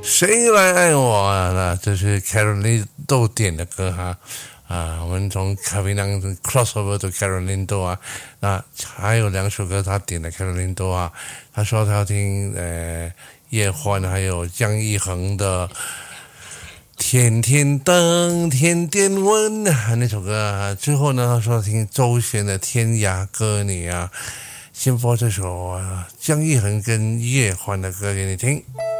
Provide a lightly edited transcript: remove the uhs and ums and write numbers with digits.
谁来爱我啊？那这是 Caroline 豆点的歌哈。我们从 Kevin crossover 到 Caroline 豆啊，那还有2首歌他点的 Caroline 豆啊，他说他要听叶欢还有姜育恒的天天等天天问那首歌啊，之后呢他说听周璇的天涯歌女啊，先播这首姜育恒跟叶欢的歌给你听。